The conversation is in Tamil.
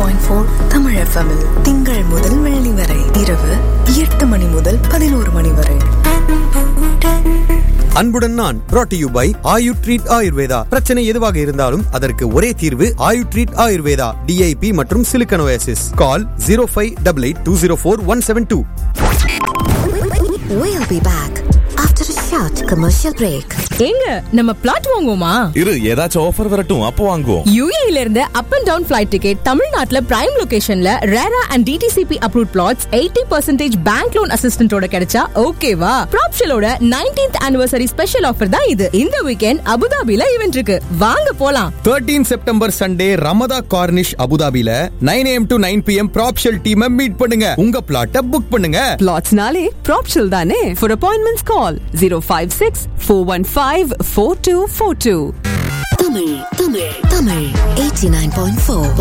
89.4 தமிழ் FM-இல் திங்கள் முதல் வெள்ளி வரை இரவு 8 மணி முதல் 11 மணி வரை. அன்புடன் நான் brought to you by Ayu treat Ayurveda. பிரச்சனை எதுவாக இருந்தாலும் அதற்கு ஒரே தீர்வு ஆயு ட்ரீட் ஆயுர்வேதா. DIP மற்றும் Silicon Oasis. Call 0588204172. We'll be back after a short commercial break. எங்க நம்ம பிளாட் வாங்குவோமா? இரு, ஏதாச்சும் ஆஃபர் வரட்டும், அப்போ வாங்குவோம். UAE ல இருந்து up and down flight ticket, தமிழ்நாட்டுல பிரைம் லொகேஷன்ல ரேரா and DTCP approved plots 80% bank loan அசிஸ்டன்டோட கிடைச்சா ஓகேவா? ப்ராப்ஷலோட 19th anniversary ஸ்பெஷல் ஆஃபர் தான் இது. இந்த வீக்கெண்ட் அபுதாபில ஈவென்ட் இருக்கு, வாங்க போலாம். 13 September Sunday Ramada Cornish அபுதாபில 9 AM to 9 PM ப்ராப்ஷல் டீமை மீட் பண்ணுங்க. உங்க பிளாட்டை புக் பண்ணுங்க. பிளாட்ஸ்னாலே ப்ராப்ஷல் தானே. For appointments call 056-415-4242. Tamil 89.4